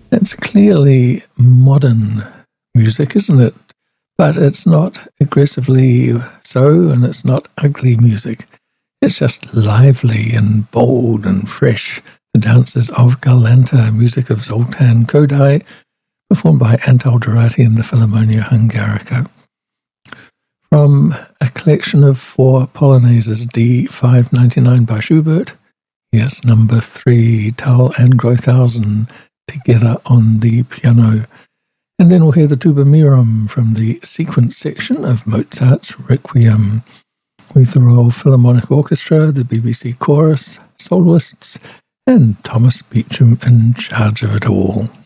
It's clearly modern music, isn't it? But it's not aggressively so, and it's not ugly music. It's just lively and bold and fresh. The dances of Galanta, music of Zoltan Kodály, performed by Antal Dorati and the Philharmonia Hungarica. From a collection of 4 polonaises, D599 by Schubert, here's number 3, Tal and Grothausen, together on the piano. And then we'll hear the Tuba Mirum from the sequence section of Mozart's Requiem, with the Royal Philharmonic Orchestra, the BBC Chorus, soloists, and Thomas Beecham in charge of it all.